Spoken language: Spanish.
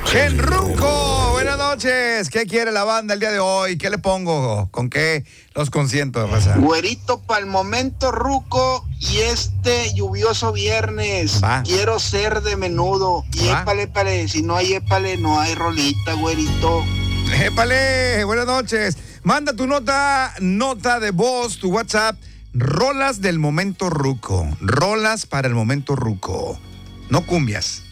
Genruco, buenas noches. ¿Qué quiere la banda el día de hoy? ¿Qué le pongo? ¿Con qué los consiento, raza? Güerito, para el momento, Ruco, y este lluvioso viernes, Va. quiero ser de menudo. Y Va. épale, si no hay épale, no hay rolita, güerito. ¡Épale! Buenas noches. Manda tu nota de voz, tu WhatsApp. Rolas del momento ruco. Rolas para el momento ruco. No cumbias.